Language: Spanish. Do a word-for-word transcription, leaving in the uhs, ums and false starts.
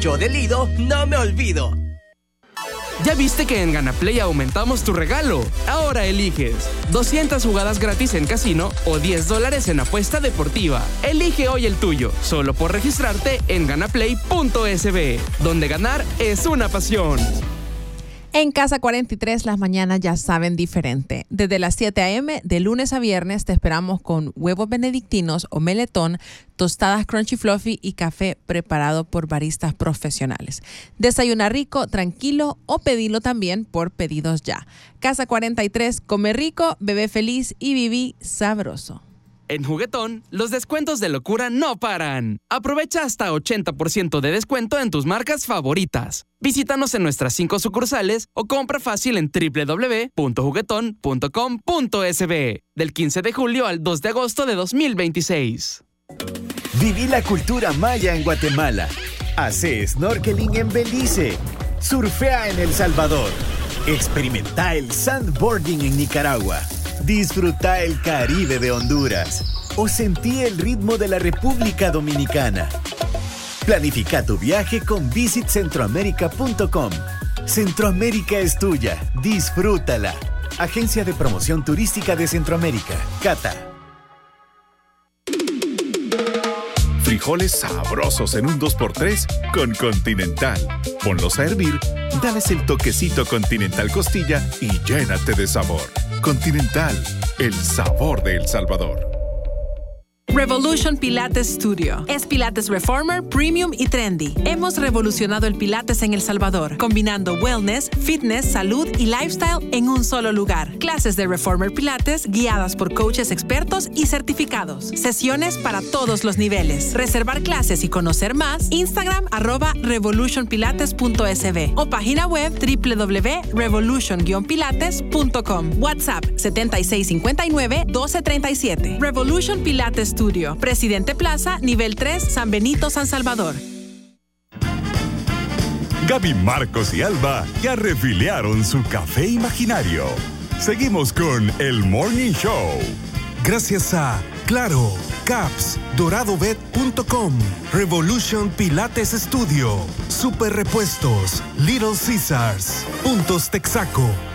Yo de Lido no me olvido. ¿Ya viste que en Ganaplay aumentamos tu regalo? Ahora eliges doscientas jugadas gratis en casino o diez dólares en apuesta deportiva. Elige hoy el tuyo, solo por registrarte en ganaplay punto es be, donde ganar es una pasión. En Casa cuarenta y tres las mañanas ya saben diferente. Desde las siete a.m. de lunes a viernes te esperamos con huevos benedictinos o meletón, tostadas crunchy fluffy y café preparado por baristas profesionales. Desayuna rico, tranquilo o pedilo también por pedidos ya. Casa cuarenta y tres, come rico, bebé feliz y viví sabroso. En Juguetón, los descuentos de locura no paran. Aprovecha hasta ochenta por ciento de descuento en tus marcas favoritas. Visítanos en nuestras cinco sucursales o compra fácil en doble u doble u doble u punto juguetón punto com punto es be del quince de julio al dos de agosto de dos mil veintiséis. Viví la cultura maya en Guatemala. Hacé snorkeling en Belice. Surfea en El Salvador. Experimenta el sandboarding en Nicaragua. Disfruta el Caribe de Honduras o sentí el ritmo de la República Dominicana. Planifica tu viaje con visit centroamérica punto com. Centroamérica es tuya, disfrútala. Agencia de Promoción Turística de Centroamérica, Cata. Frijoles sabrosos en un dos por tres con Continental. Ponlos a hervir, dales el toquecito Continental Costilla y llénate de sabor. Continental, el sabor de El Salvador. Revolution Pilates Studio. Es Pilates Reformer, Premium y Trendy. Hemos revolucionado el Pilates en El Salvador, combinando wellness, fitness, salud y lifestyle en un solo lugar. Clases de Reformer Pilates guiadas por coaches expertos y certificados. Sesiones para todos los niveles. Reservar clases y conocer más, Instagram arroba revolution pilates punto es be o página web doble u doble u doble u punto revolution pilates punto com. WhatsApp setenta y seis cincuenta y nueve, doce treinta y siete. Revolution Pilates Studio. Presidente Plaza, nivel tres, San Benito, San Salvador. Gaby, Marcos y Alba ya refiliaron su café imaginario. Seguimos con el Morning Show. Gracias a Claro, Caps, doradobet punto com, Revolution Pilates Studio, Super Repuestos, Little Caesars, Puntos Texaco,